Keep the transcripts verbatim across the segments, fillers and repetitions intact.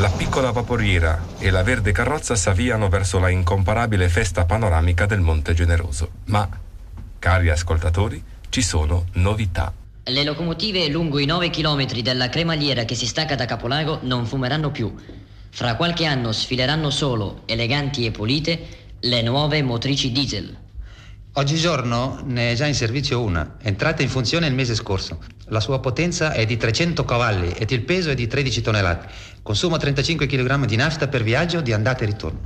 La piccola vaporiera e la verde carrozza s'avviano verso la incomparabile festa panoramica del Monte Generoso. Ma, cari ascoltatori, ci sono novità. Le locomotive lungo i nove chilometri della cremagliera che si stacca da Capolago non fumeranno più. Fra qualche anno sfileranno solo, eleganti e pulite, le nuove motrici diesel. Oggigiorno ne è già in servizio una, entrata in funzione il mese scorso. La sua potenza è di trecento cavalli ed il peso è di tredici tonnellate. Consuma trentacinque chilogrammi di nafta per viaggio di andata e ritorno.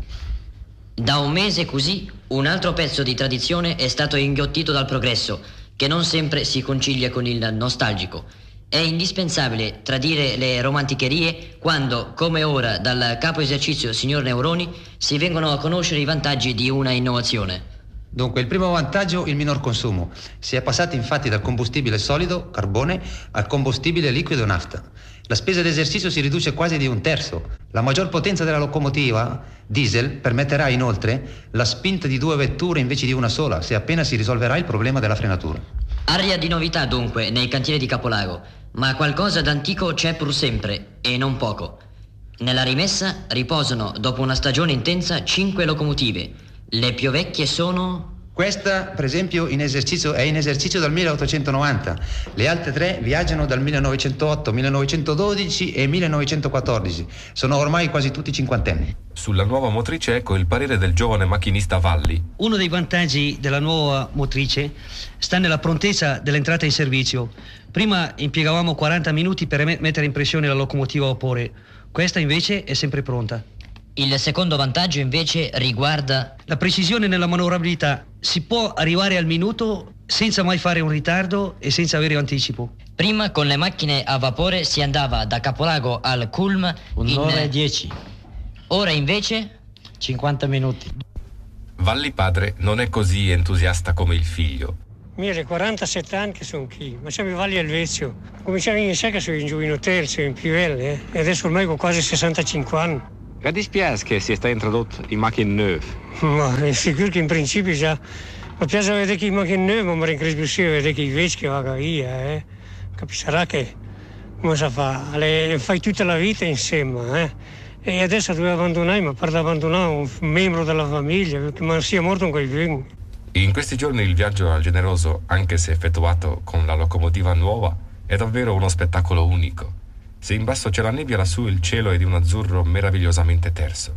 Da un mese così, un altro pezzo di tradizione è stato inghiottito dal progresso, che non sempre si concilia con il nostalgico. È indispensabile tradire le romanticherie quando, come ora, dal capo esercizio signor Neuroni, si vengono a conoscere i vantaggi di una innovazione. Dunque, il primo vantaggio, il minor consumo. Si è passati infatti dal combustibile solido, carbone, al combustibile liquido, nafta. La spesa d'esercizio si riduce quasi di un terzo. La maggior potenza della locomotiva, diesel, permetterà inoltre la spinta di due vetture invece di una sola, se appena si risolverà il problema della frenatura. Aria di novità dunque nei cantieri di Capolago, ma qualcosa d'antico c'è pur sempre, e non poco. Nella rimessa riposano, dopo una stagione intensa, cinque locomotive. Le più vecchie sono... Questa, per esempio, in esercizio, è in esercizio dal milleottocentonovanta. Le altre tre viaggiano dal millenovecentotto, millenovecentododici e millenovecentoquattordici. Sono ormai quasi tutti cinquantenni. Sulla nuova motrice ecco il parere del giovane macchinista Valli. Uno dei vantaggi della nuova motrice sta nella prontezza dell'entrata in servizio. Prima impiegavamo quaranta minuti per mettere in pressione la locomotiva a vapore. Questa invece è sempre pronta. Il secondo vantaggio invece riguarda la precisione nella manovrabilità. Si può arrivare al minuto senza mai fare un ritardo e senza avere anticipo. Prima con le macchine a vapore si andava da Capolago al Culm un'ora in... e dieci. Ora invece cinquanta minuti. Valli padre non è così entusiasta come il figlio. Mie quarantasette anni che sono qui, ma siamo Valli al Vezio. Cominciavo in che sono in giù in hotel, sono in Pivelle, eh? E adesso ormai ho quasi sessantacinque anni. Che dispiace che si sta introdotto in macchine nuove? Ma è sicuro che in principio già mi piace vedere che in macchine nuove, ma mi rincresce più vedere che i vecchi vanno via, eh. Capiscerà che come si fa? Le fai tutta la vita insieme, eh. E adesso devo abbandonare, ma per abbandonare un membro della famiglia, che non sia morto con quei vecchi. In questi giorni il viaggio al Generoso, anche se effettuato con la locomotiva nuova, è davvero uno spettacolo unico. Se in basso c'è la nebbia, lassù il cielo è di un azzurro meravigliosamente terso.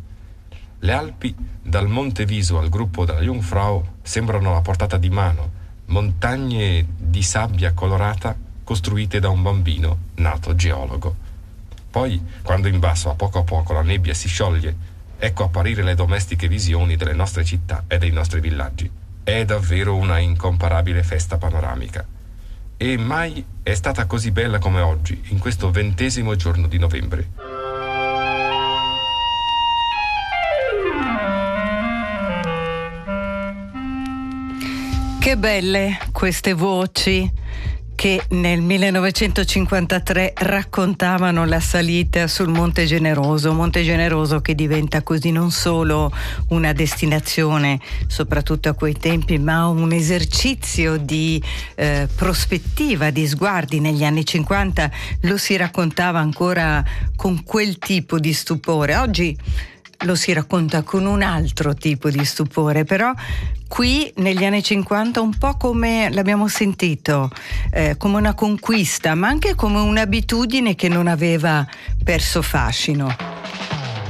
Le Alpi, dal Monte Viso al gruppo della Jungfrau, sembrano a portata di mano, montagne di sabbia colorata costruite da un bambino nato geologo. Poi, quando in basso a poco a poco la nebbia si scioglie, ecco apparire le domestiche visioni delle nostre città e dei nostri villaggi. È davvero una incomparabile festa panoramica. E mai è stata così bella come oggi, in questo ventesimo giorno di novembre. Che belle queste voci che nel millenovecentocinquantatré raccontavano la salita sul Monte Generoso, Monte Generoso che diventa così non solo una destinazione, soprattutto a quei tempi, ma un esercizio di eh, prospettiva, di sguardi. Negli anni cinquanta lo si raccontava ancora con quel tipo di stupore. Oggi lo si racconta con un altro tipo di stupore, però qui negli anni cinquanta un po' come l'abbiamo sentito, eh, come una conquista, ma anche come un'abitudine che non aveva perso fascino.